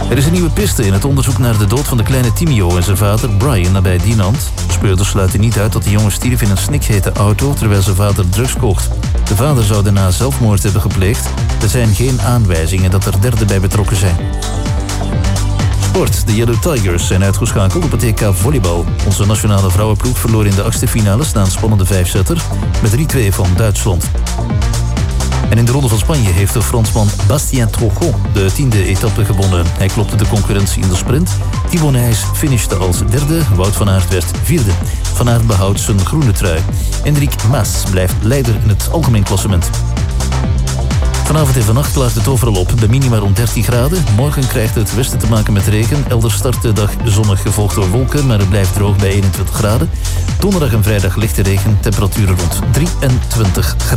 Er is een nieuwe piste in het onderzoek naar de dood van de kleine Timio en zijn vader Brian nabij Dinant. Speurders sluiten niet uit dat de jongen stierf in een snikhete auto terwijl zijn vader drugs kocht. De vader zou daarna zelfmoord hebben gepleegd. Er zijn geen aanwijzingen dat er derden bij betrokken zijn. Sport. De Yellow Tigers zijn uitgeschakeld op het EK volleybal. Onze nationale vrouwenploeg verloor in de achtste finales na een spannende 5-setter met 3-2 van Duitsland. En in de Ronde van Spanje heeft de Fransman Bastien Trochon de 10e etappe gewonnen. Hij klopte de concurrentie in de sprint. Thibaut Nys finishte als derde, Wout van Aert werd vierde. Van Aert behoudt zijn groene trui. Enric Mas blijft leider in het algemeen klassement. Vanavond en vannacht klaart het overal op. De minima rond 13 graden. Morgen krijgt het westen te maken met regen. Elders start de dag zonnig gevolgd door wolken, maar het blijft droog bij 21 graden. Donderdag en vrijdag lichte regen. Temperaturen rond 23 graden.